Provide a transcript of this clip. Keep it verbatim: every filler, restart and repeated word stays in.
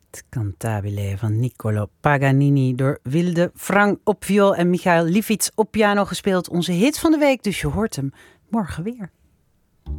Cantabile van Niccolò Paganini door Wilde Frank op viool en Michael Lifits op piano gespeeld. Onze hit van de week, dus je hoort hem morgen weer.